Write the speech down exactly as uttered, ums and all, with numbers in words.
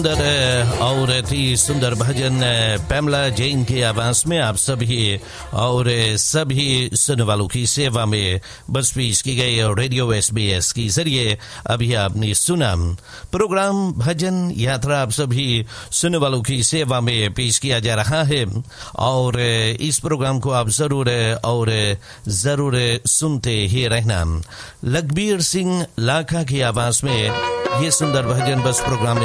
सुंदर और अति सुंदर भजन पैमला जैन की आवाज में आप सभी और सभी सुनने वालों की सेवा में बस पेश की गई रेडियो एसबीएस के जरिए अभी आपने सुना प्रोग्राम भजन यात्रा आप सभी सुनने वालों की सेवा में पेश किया जा रहा है और इस प्रोग्राम को आप जरूर और जरूर सुनते ही रहना। लखबीर सिंह लाखा की आवाज में ये सुंदर भजन बस प्रोग्राम